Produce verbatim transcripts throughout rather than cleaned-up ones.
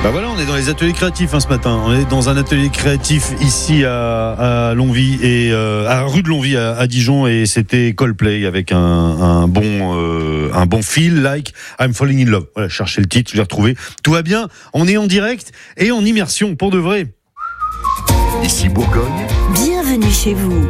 Bah voilà, on est dans les ateliers créatifs hein, ce matin. On est dans un atelier créatif ici à, à Longwy et euh, à rue de Longwy à, à Dijon, et c'était Coldplay avec un, un bon euh, un bon feel like I'm Falling in Love. Voilà, cherchez le titre, je l'ai retrouvé. Tout va bien. On est en direct et en immersion pour de vrai. Ici Bourgogne. Bienvenue chez vous.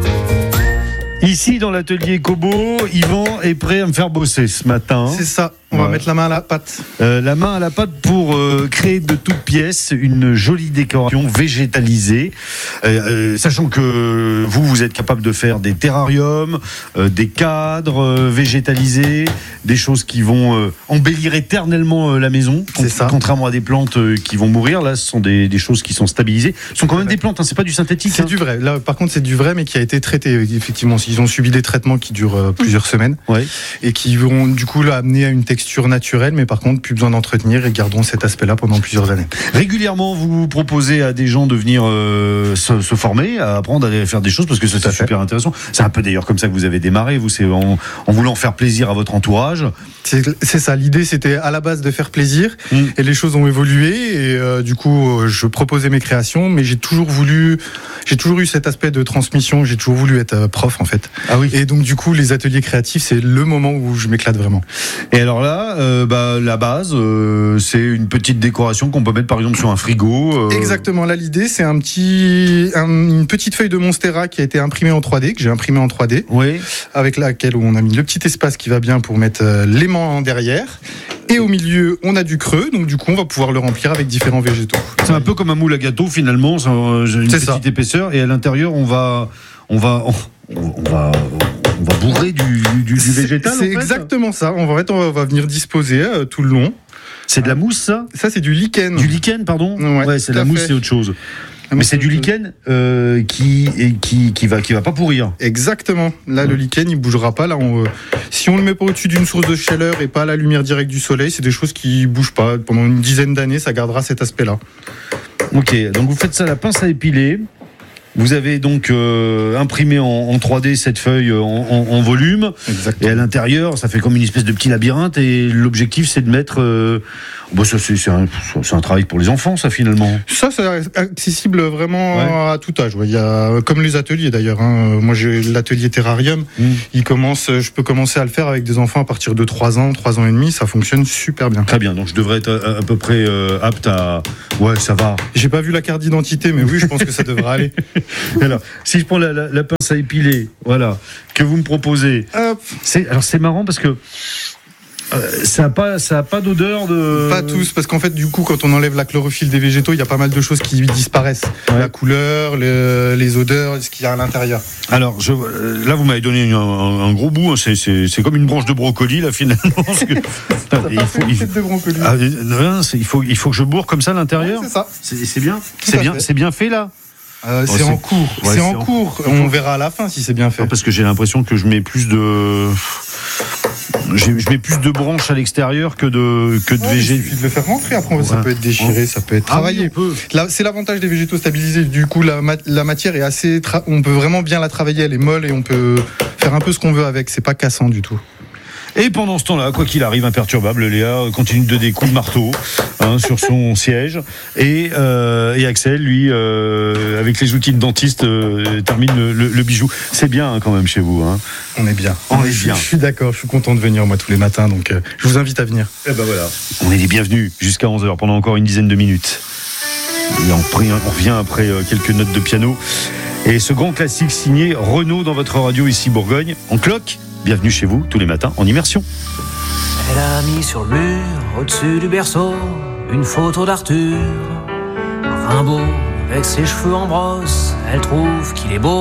Ici dans l'atelier Kobo, Yvan est prêt à me faire bosser ce matin. C'est ça. On ouais. va mettre la main à la pâte. Euh, la main à la pâte pour euh, créer de toutes pièces une jolie décoration végétalisée. Euh, euh, sachant que vous, vous êtes capable de faire des terrariums, euh, des cadres euh, végétalisés, des choses qui vont euh, embellir éternellement euh, la maison. C'est ça. Contrairement à des plantes euh, qui vont mourir, là, ce sont des, des choses qui sont stabilisées. Ce sont quand même des plantes, hein, c'est pas du synthétique. C'est hein. du vrai. Là, par contre, c'est du vrai, mais qui a été traité. Effectivement, ils ont subi des traitements qui durent euh, plusieurs semaines Ouais. et qui vont du coup là, amener à une texture naturelle, mais par contre, plus besoin d'entretenir et garderont cet aspect-là pendant plusieurs années. Régulièrement, vous proposez à des gens de venir euh, se, se former, à apprendre à faire des choses, parce que c'est super intéressant. C'est un peu d'ailleurs comme ça que vous avez démarré, vous, c'est en, en voulant faire plaisir à votre entourage. C'est, c'est ça, l'idée c'était à la base de faire plaisir, mmh. et les choses ont évolué, et euh, du coup, euh, je proposais mes créations, mais j'ai toujours voulu, j'ai toujours eu cet aspect de transmission, j'ai toujours voulu être euh, prof en fait. Ah oui. Et donc du coup, les ateliers créatifs, c'est le moment où je m'éclate vraiment. Et alors là, euh, bah, la base, euh, c'est une petite décoration qu'on peut mettre par exemple sur un frigo. Euh... Exactement, là l'idée c'est un petit, un, une petite feuille de Monstera qui a été imprimée en trois D, que j'ai imprimée en trois D, oui. avec laquelle on a mis le petit espace qui va bien pour mettre euh, l'aimant derrière. Et au milieu, on a du creux, donc du coup, on va pouvoir le remplir avec différents végétaux. C'est un peu comme un moule à gâteau finalement, c'est une c'est petite ça. épaisseur, et à l'intérieur, on va, on va, on, on va, on va bourrer du, du, du végétal. C'est en fait. Exactement ça. On va, en fait, on va venir disposer euh, tout le long. C'est de la mousse, ça ? Ça, c'est du lichen. Du lichen, pardon. Ouais, ouais c'est de la mousse, fait. C'est autre chose. Mais c'est du lichen euh, qui, qui, qui, va, qui va pas pourrir. Exactement. Là, le lichen, il bougera pas. Là, on, euh, si on le met pas au-dessus d'une source de chaleur et pas à la lumière directe du soleil, c'est des choses qui bougent pas. Pendant une dizaine d'années, ça gardera cet aspect-là. Ok, donc vous faites ça à la pince à épiler. Vous avez donc euh, imprimé en, en trois D cette feuille en, en, en volume. Exactement. Et à l'intérieur, ça fait comme une espèce de petit labyrinthe. Et l'objectif, c'est de mettre... Euh, bon, ça, c'est, c'est, un, c'est un travail pour les enfants, ça, finalement. Ça, c'est accessible vraiment ouais. à tout âge. Ouais. Il y a, comme les ateliers, d'ailleurs. Hein. Moi, j'ai l'atelier terrarium. Mmh. Il commence, je peux commencer à le faire avec des enfants à partir de trois ans, trois ans et demi. Ça fonctionne super bien. Très bien. Donc, je devrais être à, à peu près euh, apte à... Ouais, ça va. J'ai pas vu la carte d'identité, mais oui, je pense que ça devrait aller. Alors, si je prends la, la, la pince à épiler, voilà, que vous me proposez, Hop. C'est, alors c'est marrant parce que euh, ça n'a pas, ça a pas d'odeur de... Pas tous, parce qu'en fait, du coup, quand on enlève la chlorophylle des végétaux, il y a pas mal de choses qui disparaissent. Ouais. La couleur, le, les odeurs, ce qu'il y a à l'intérieur. Alors, je, là, vous m'avez donné un, un, un gros bout, hein, c'est, c'est, c'est comme une branche de brocoli, là, finalement. Parce que, ça il faut, il, de brocoli. Ah, non, c'est, il, faut, il faut que je bourre comme ça à l'intérieur. Ouais, c'est ça. C'est, c'est bien, c'est bien, c'est bien fait, là. Euh, oh, c'est, c'est en cours, ouais, c'est, c'est en cours. cours. On verra à la fin si c'est bien fait. Non, parce que j'ai l'impression que je mets plus de, j'ai, je mets plus de branches à l'extérieur que de que de ouais, végétaux. Il suffit de le faire rentrer. Après, ouais. ça peut être déchiré, ouais. ça peut être travaillé. Ah, oui, Là, c'est l'avantage des végétaux stabilisés. Du coup, la, la matière est assez, tra- on peut vraiment bien la travailler. Elle est molle et on peut faire un peu ce qu'on veut avec. C'est pas cassant du tout. Et pendant ce temps-là, quoi qu'il arrive, imperturbable, Léa continue de donner des coups de marteau hein, sur son siège. Et, euh, et Axel, lui, euh, avec les outils de dentiste, euh, termine le, le, le bijou. C'est bien hein, quand même chez vous. Hein. On est bien. On, on est bien. Je suis d'accord, je suis content de venir moi tous les matins, donc euh, je vous invite à venir. Et ben voilà. On est les bienvenus jusqu'à onze heures pendant encore une dizaine de minutes. Et on, on revient après euh, quelques notes de piano. Et ce grand classique signé Renaud dans votre radio ici Bourgogne. En cloque. Bienvenue chez vous, tous les matins, en immersion. Elle a mis sur le mur, au-dessus du berceau, une photo d'Arthur. Rimbaud, avec ses cheveux en brosse, elle trouve qu'il est beau.